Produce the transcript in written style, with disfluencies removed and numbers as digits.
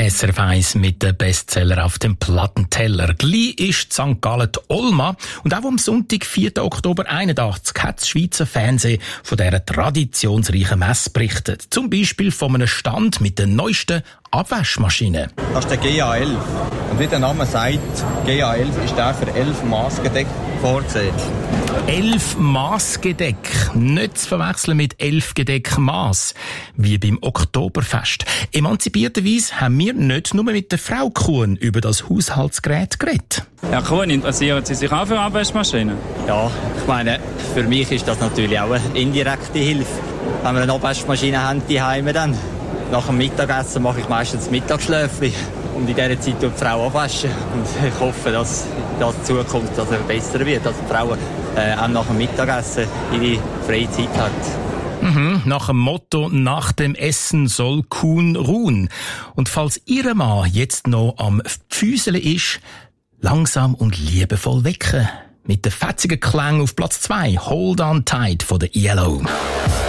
SRF 1 mit den Bestseller auf dem Plattenteller. Gleich ist St. Gallen die Olma. Und auch am Sonntag, 4. Oktober 81, hat das Schweizer Fernsehen von dieser traditionsreichen Messe berichtet. Zum Beispiel von einem Stand mit den neuesten Abwaschmaschinen. Das ist der GA11. Und wie der Name sagt, GA11 ist der für 11 Maßgedeck vorgesehen. 11 Maßgedeck. Nicht zu verwechseln mit 11 Gedeck Maß. Wie beim Oktoberfest. Emanzipierterweise haben wir nicht nur mit der Frau Kuhn über das Haushaltsgerät geredet. Herr Kuhn, interessieren Sie sich auch für Abwaschmaschinen? Ja, ich meine, für mich ist das natürlich auch eine indirekte Hilfe. Wenn wir eine Abwaschmaschine haben, die Heime dann. Nach dem Mittagessen mache ich meistens Mittagsschläfchen. Und in dieser Zeit tut die Frau abwaschen. Und ich hoffe, dass das in Zukunft besser wird, dass die Frauen auch nach dem Mittagessen ihre freie Zeit haben. Nach dem Motto, nach dem Essen soll Kuhn ruhen. Und falls Ihr Mann jetzt noch am Pfüseln ist, langsam und liebevoll wecken. Mit den fetzigen Klängen auf Platz 2, Hold on Tight von der ELO.